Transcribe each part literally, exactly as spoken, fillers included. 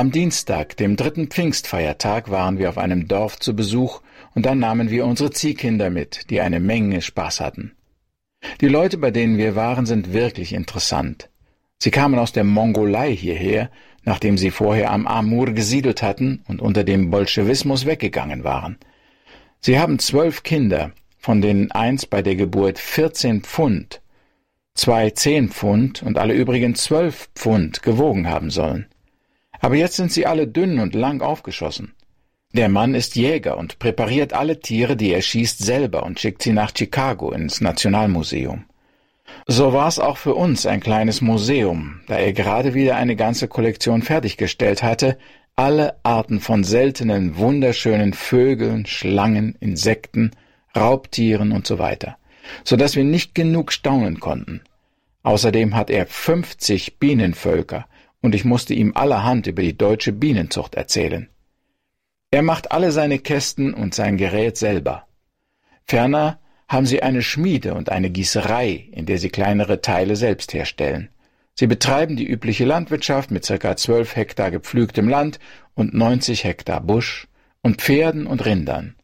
Am Dienstag, dem dritten Pfingstfeiertag, waren wir auf einem Dorf zu Besuch und dann nahmen wir unsere Ziehkinder mit, die eine Menge Spaß hatten. Die Leute, bei denen wir waren, sind wirklich interessant. Sie kamen aus der Mongolei hierher, nachdem sie vorher am Amur gesiedelt hatten und unter dem Bolschewismus weggegangen waren. Sie haben zwölf Kinder, von denen eins bei der Geburt vierzehn Pfund, zwei zehn Pfund und alle übrigen zwölf Pfund gewogen haben sollen. Aber jetzt sind sie alle dünn und lang aufgeschossen. Der Mann ist Jäger und präpariert alle Tiere, die er schießt, selber und schickt sie nach Chicago ins Nationalmuseum. So war es auch für uns ein kleines Museum, da er gerade wieder eine ganze Kollektion fertiggestellt hatte, alle Arten von seltenen, wunderschönen Vögeln, Schlangen, Insekten, Raubtieren und so weiter, so dass wir nicht genug staunen konnten. Außerdem hat er fünfzig Bienenvölker, und ich musste ihm allerhand über die deutsche Bienenzucht erzählen. Er macht alle seine Kästen und sein Gerät selber. Ferner haben sie eine Schmiede und eine Gießerei, in der sie kleinere Teile selbst herstellen. Sie betreiben die übliche Landwirtschaft mit circa zwölf Hektar gepflügtem Land und neunzig Hektar Busch und Pferden und Rindern.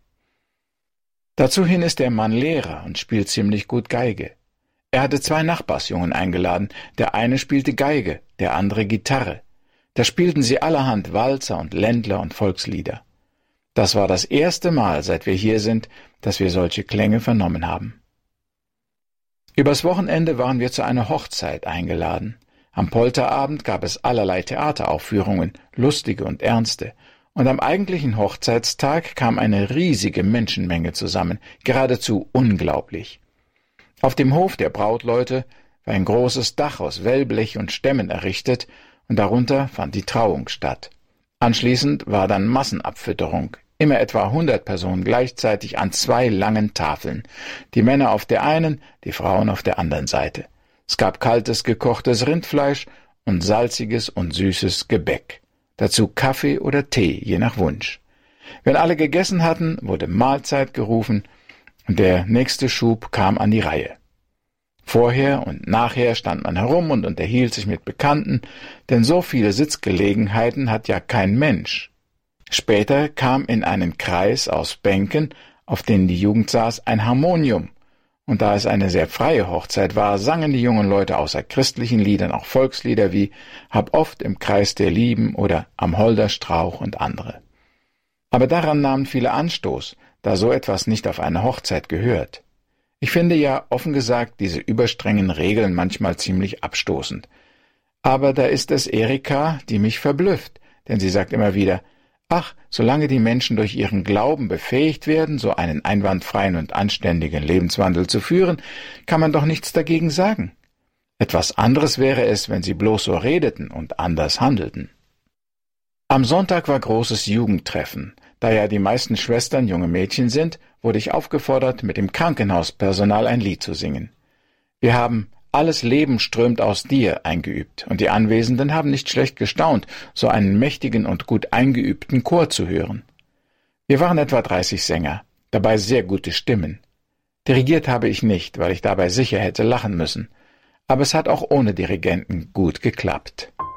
Dazuhin ist der Mann Lehrer und spielt ziemlich gut Geige. Er hatte zwei Nachbarsjungen eingeladen, der eine spielte Geige, der andere Gitarre. Da spielten sie allerhand Walzer und Ländler und Volkslieder. Das war das erste Mal, seit wir hier sind, dass wir solche Klänge vernommen haben. Übers Wochenende waren wir zu einer Hochzeit eingeladen. Am Polterabend gab es allerlei Theateraufführungen, lustige und ernste, und am eigentlichen Hochzeitstag kam eine riesige Menschenmenge zusammen, geradezu unglaublich. Auf dem Hof der Brautleute war ein großes Dach aus Wellblech und Stämmen errichtet, und darunter fand die Trauung statt. Anschließend war dann Massenabfütterung, immer etwa hundert Personen gleichzeitig an zwei langen Tafeln, die Männer auf der einen, die Frauen auf der anderen Seite. Es gab kaltes, gekochtes Rindfleisch und salziges und süßes Gebäck. Dazu Kaffee oder Tee, je nach Wunsch. Wenn alle gegessen hatten, wurde Mahlzeit gerufen, und der nächste Schub kam an die Reihe. Vorher und nachher stand man herum und unterhielt sich mit Bekannten, denn so viele Sitzgelegenheiten hat ja kein Mensch. Später kam in einen Kreis aus Bänken, auf denen die Jugend saß, ein Harmonium, und da es eine sehr freie Hochzeit war, sangen die jungen Leute außer christlichen Liedern auch Volkslieder wie »Hab oft im Kreis der Lieben« oder »Am Holder Strauch« und andere. Aber daran nahmen viele Anstoß, da so etwas nicht auf eine Hochzeit gehört. Ich finde ja, offen gesagt, diese überstrengen Regeln manchmal ziemlich abstoßend. Aber da ist es Erika, die mich verblüfft, denn sie sagt immer wieder, ach, solange die Menschen durch ihren Glauben befähigt werden, so einen einwandfreien und anständigen Lebenswandel zu führen, kann man doch nichts dagegen sagen. Etwas anderes wäre es, wenn sie bloß so redeten und anders handelten. Am Sonntag war großes Jugendtreffen. Da ja die meisten Schwestern junge Mädchen sind, wurde ich aufgefordert, mit dem Krankenhauspersonal ein Lied zu singen. Wir haben »Alles Leben strömt aus dir« eingeübt, und die Anwesenden haben nicht schlecht gestaunt, so einen mächtigen und gut eingeübten Chor zu hören. Wir waren etwa dreißig Sänger, dabei sehr gute Stimmen. Dirigiert habe ich nicht, weil ich dabei sicher hätte lachen müssen, aber es hat auch ohne Dirigenten gut geklappt.